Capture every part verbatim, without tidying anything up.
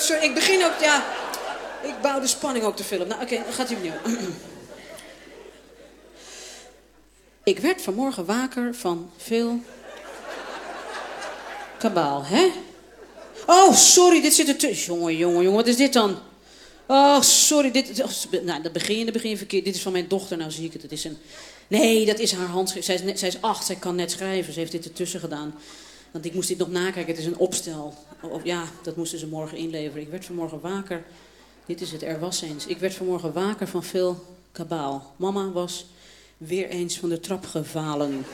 sorry, ik begin ook, ja... Ik bouw de spanning ook te veel op. Nou, oké, okay, dan gaat hij opnieuw. Ik werd vanmorgen waker van veel... kabaal, hè? Oh, sorry, dit zit er tussen. Jongen, jongen, jongen, wat is dit dan? Oh, sorry, dit... Oh, nou, dat begin je, dat begin je verkeerd. Dit is van mijn dochter, nou zie ik het. Het is een... Nee, dat is haar handschrift. Zij is, net, zij is acht, zij kan net schrijven. Ze heeft dit ertussen gedaan. Want ik moest dit nog nakijken, het is een opstel. Oh, ja, dat moesten ze morgen inleveren. Ik werd vanmorgen waker... Dit is het, er was eens. Ik werd vanmorgen waker van veel kabaal. Mama was weer eens van de trap gevallen.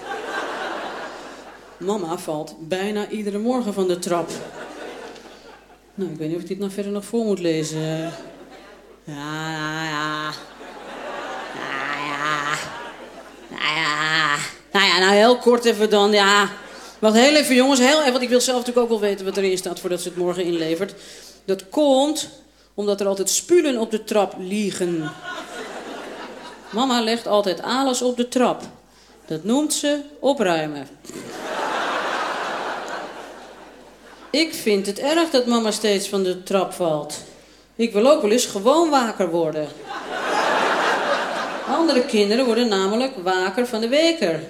Mama valt bijna iedere morgen van de trap. Nou, ik weet niet of ik dit nou verder nog voor moet lezen. Ja, ja, ja. Nou ja. Nou ja. Nou ja, nou heel kort even dan, ja. Wacht heel even jongens, heel even, want ik wil zelf natuurlijk ook wel weten wat erin staat voordat ze het morgen inlevert. Dat komt omdat er altijd spulen op de trap liegen. Mama legt altijd alles op de trap. Dat noemt ze opruimen. Ik vind het erg dat mama steeds van de trap valt. Ik wil ook wel eens gewoon waker worden. Andere kinderen worden namelijk waker van de weker.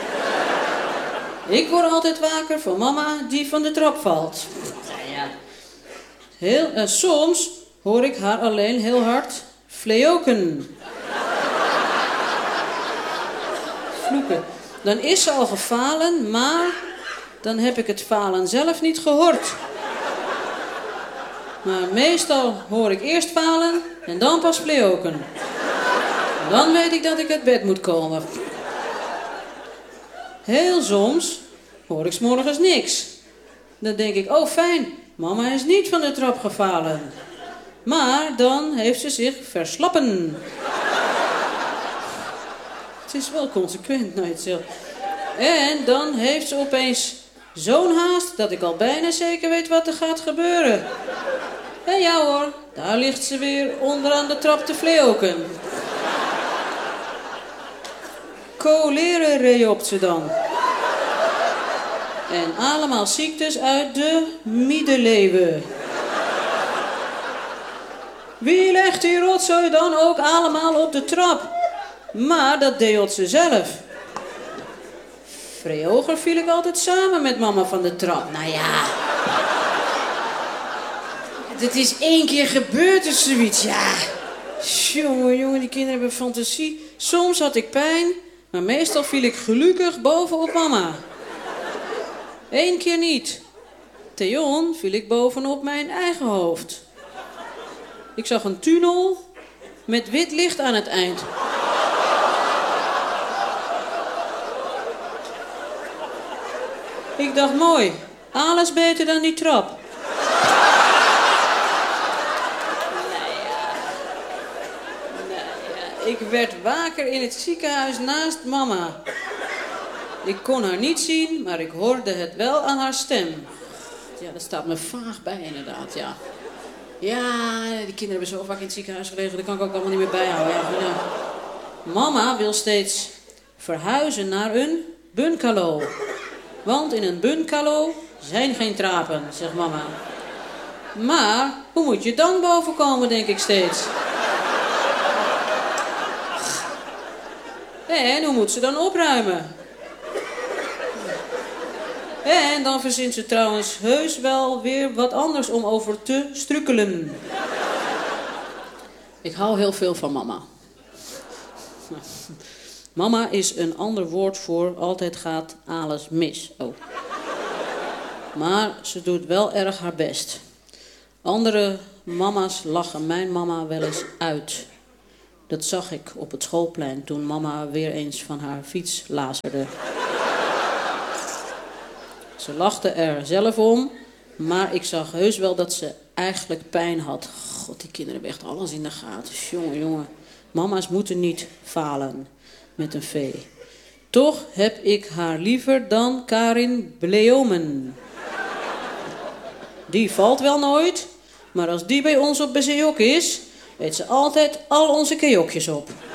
Ik word altijd waker van mama die van de trap valt. Ja, ja. Heel, uh, soms hoor ik haar alleen heel hard fleoken. Vloeken. Dan is ze al gefalen, maar dan heb ik het falen zelf niet gehoord. Maar meestal hoor ik eerst falen en dan pas fleoken. Dan weet ik dat ik uit bed moet komen. Heel soms hoor ik 's morgens niks. Dan denk ik, oh fijn, mama is niet van de trap gevallen. Maar dan heeft ze zich verslappen. Het is wel consequent, nou het zelf. En dan heeft ze opeens zo'n haast dat ik al bijna zeker weet wat er gaat gebeuren. En ja hoor, daar ligt ze weer onderaan de trap te fleoken. Cholera reopt ze dan. En allemaal ziektes uit de middeleeuwen. Wie legt die rotzooi dan ook allemaal op de trap? Maar dat deed ze zelf. Vroeger viel ik altijd samen met mama van de trap. Nou ja. Het is één keer gebeurd of zoiets, ja. Jongen, jongen, die kinderen hebben fantasie. Soms had ik pijn, maar meestal viel ik gelukkig bovenop mama. Eén keer niet. Theon viel ik bovenop mijn eigen hoofd. Ik zag een tunnel met wit licht aan het eind. Ik dacht, mooi, alles beter dan die trap. Nee, ja. Nee, ja. Ik werd waker in het ziekenhuis naast mama. Ik kon haar niet zien, maar ik hoorde het wel aan haar stem. Ja, dat staat me vaag bij inderdaad, ja. Ja, die kinderen hebben zo vaak in het ziekenhuis gelegen, dat kan ik ook allemaal niet meer bijhouden. Ja, ja. Mama wil steeds verhuizen naar een bungalow. Want in een bungalow zijn geen trappen, zegt mama. Maar hoe moet je dan boven komen, denk ik steeds. En hoe moet ze dan opruimen? En dan verzint ze trouwens heus wel weer wat anders om over te strukkelen. Ik hou heel veel van mama. Mama is een ander woord voor altijd gaat alles mis. Oh. Maar ze doet wel erg haar best. Andere mama's lachen mijn mama wel eens uit. Dat zag ik op het schoolplein toen mama weer eens van haar fiets lazerde. Ze lachte er zelf om, maar ik zag heus wel dat ze eigenlijk pijn had. God, die kinderen hebben echt alles in de gaten. Jongen, jongen. Mama's moeten niet falen. Met een V. Toch heb ik haar liever dan Karin Bleomen. Die valt wel nooit, maar als die bij ons op bezoek is, weet ze altijd al onze keokjes op.